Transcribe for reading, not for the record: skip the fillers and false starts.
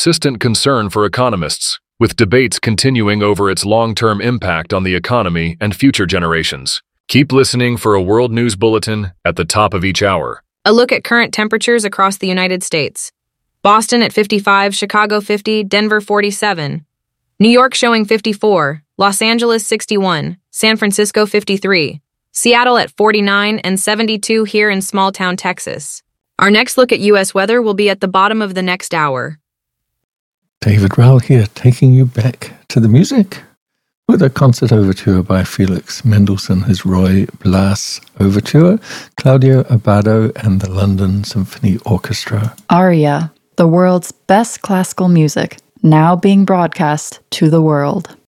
persistent concern for economists, with debates continuing over its long-term impact on the economy and future generations. Keep listening for a World News Bulletin at the top of each hour. A look at current temperatures across the United States. Boston at 55, Chicago 50, Denver 47. New York showing 54, Los Angeles 61, San Francisco 53, Seattle at 49 and 72 here in small town Texas. Our next look at U.S. weather will be at the bottom of the next hour. David Rowell here, taking you back to the music with a concert overture by Felix Mendelssohn, his Roy Blas Overture, Claudio Abbado and the London Symphony Orchestra. Aria, the world's best classical music, now being broadcast to the world.